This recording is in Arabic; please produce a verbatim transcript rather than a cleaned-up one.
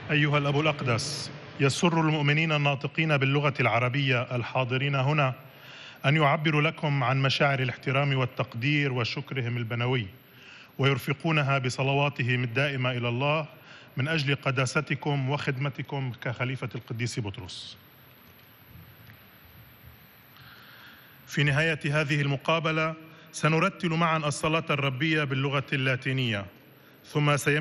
أيها الأب الأقدس، يسر المؤمنين الناطقين باللغة العربية الحاضرين هنا أن يعبروا لكم عن مشاعر الاحترام والتقدير وشكرهم البنوي، ويرفقونها بصلواتهم الدائمة إلى الله من أجل قداستكم وخدمتكم كخليفة القديس بطرس. في نهاية هذه المقابلة سنرتل معا الصلاة الربية باللغة اللاتينية، ثم سيمضي